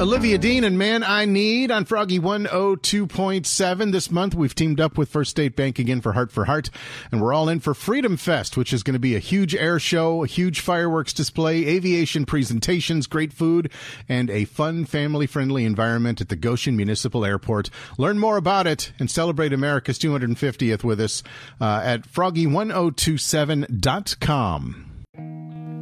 Olivia Dean and Man I Need on Froggy 102.7. This month, we've teamed up with First State Bank again for Heart for Heart, and we're all in for Freedom Fest, which is going to be a huge air show, a huge fireworks display, aviation presentations, great food, and a fun, family-friendly environment at the Goshen Municipal Airport. Learn more about it and celebrate America's 250th with us at froggy1027.com.